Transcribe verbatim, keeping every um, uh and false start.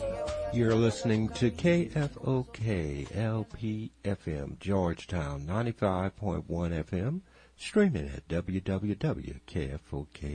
You're listening to K F O K L P F M, Georgetown, ninety-five point one F M, streaming at w w w dot k f o k